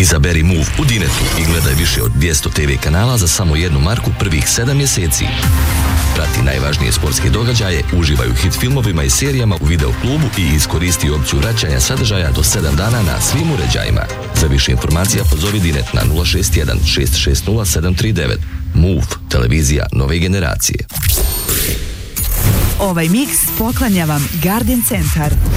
Izaberi Move u Dinetu i gledaj više od 200 TV kanala za samo 1 marku prvih 7 mjeseci. Prati najvažnije sportske događaje, uživaj u hit filmovima i serijama u videoklubu i iskoristi opciju vraćanja sadržaja do 7 dana na svim uređajima. Za više informacija pozovi Dinet na 061 660 739. Move, televizija nove generacije. Ovaj miks poklanja vam Garden Centar.